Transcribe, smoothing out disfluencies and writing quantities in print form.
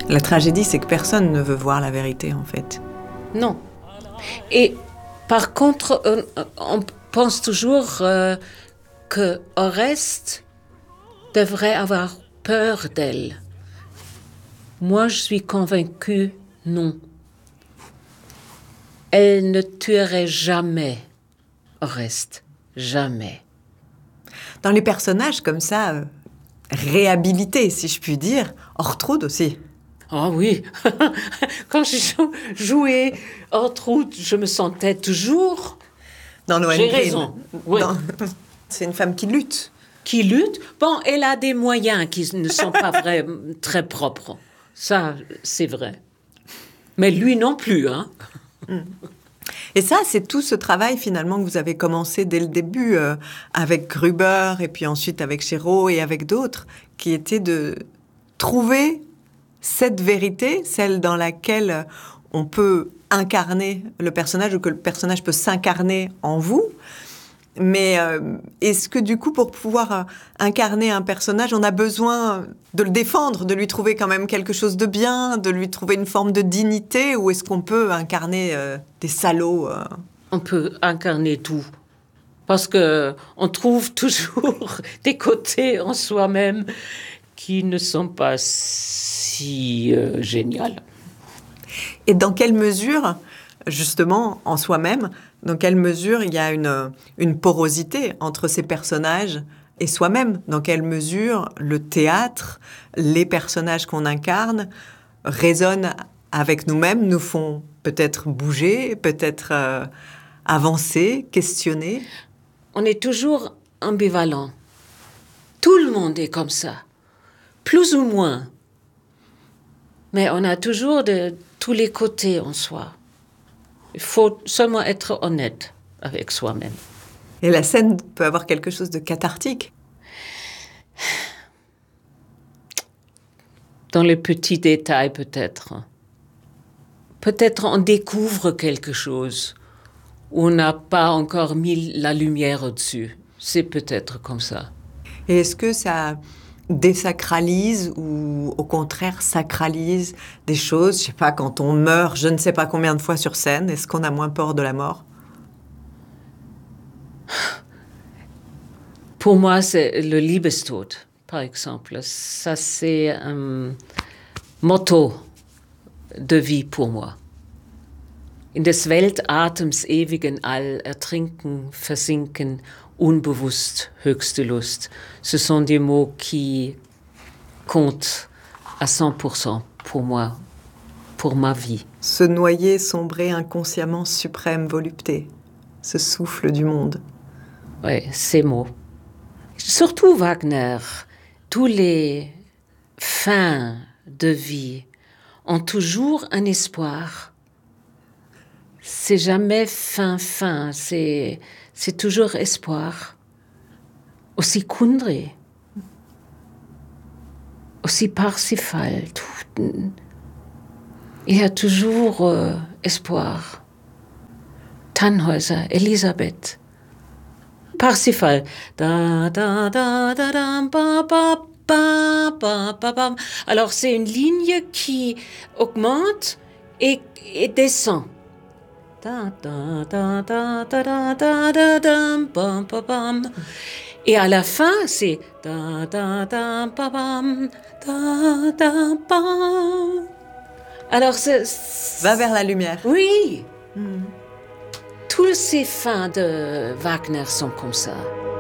La tragédie, c'est que personne ne veut voir la vérité, en fait. Non. Et par contre, on pense toujours que Oreste devrait avoir peur d'elle. Moi, je suis convaincue, non. Elle ne tuerait jamais Oreste. Jamais. Dans les personnages comme ça, réhabilités, si je puis dire, Ortrud aussi. Ah oui, quand je jouais Ortrud, je me sentais toujours... Dans J'ai Lohengrin. raison, oui. C'est une femme qui lutte. Qui lutte. Bon, elle a des moyens qui ne sont pas très propres. Ça, c'est vrai. Mais lui non plus, hein. Et ça, c'est tout ce travail finalement que vous avez commencé dès le début avec Gruber et puis ensuite avec Chéreau et avec d'autres, qui était de trouver cette vérité, celle dans laquelle on peut incarner le personnage ou que le personnage peut s'incarner en vous. Mais est-ce que du coup, pour pouvoir incarner un personnage, on a besoin de le défendre, de lui trouver quand même quelque chose de bien, de lui trouver une forme de dignité, ou est-ce qu'on peut incarner des salauds On peut incarner tout. Parce qu'on trouve toujours des côtés en soi-même qui ne sont pas si géniaux. Et dans quelle mesure, justement, en soi-même, dans quelle mesure il y a une porosité entre ces personnages et soi-même? Dans quelle mesure le théâtre, les personnages qu'on incarne, résonnent avec nous-mêmes, nous font peut-être bouger, peut-être avancer, questionner? On est toujours ambivalent. Tout le monde est comme ça, plus ou moins. Mais on a toujours tous les côtés en soi. Il faut seulement être honnête avec soi-même. Et la scène peut avoir quelque chose de cathartique. Dans les petits détails, peut-être. Peut-être on découvre quelque chose où on n'a pas encore mis la lumière au-dessus. C'est peut-être comme ça. Et est-ce que ça désacralise ou au contraire sacralise des choses? Je sais pas, quand on meurt je ne sais pas combien de fois sur scène, est-ce qu'on a moins peur de la mort? Pour moi, c'est le Liebestod, par exemple. Ça, c'est un motto de vie pour moi. In des Weltatems ewigen All ertrinken, versinken, unbewusst höchste Lust. Ce sont des mots qui comptent à 100% pour moi, pour ma vie. Se noyer, sombrer inconsciemment, suprême volupté, ce souffle du monde. Oui, ces mots. Surtout Wagner, tous les fins de vie ont toujours un espoir. C'est jamais fin, c'est toujours espoir. Aussi Kundry, aussi Parsifal. Il y a toujours espoir. Tannhäuser, Elisabeth. Parsifal. Da, da, da, da, da, ba, ba, ba, ba, ba, ba. Alors c'est une ligne qui augmente et descend. Da, da, da, da, da, da, da, da, da, bam, bam, bam. Et à la fin, c'est da, da, da, ba, bam, da, da, bam. Alors Va vers la lumière. Oui. Toutes ces fins de Wagner sont comme ça.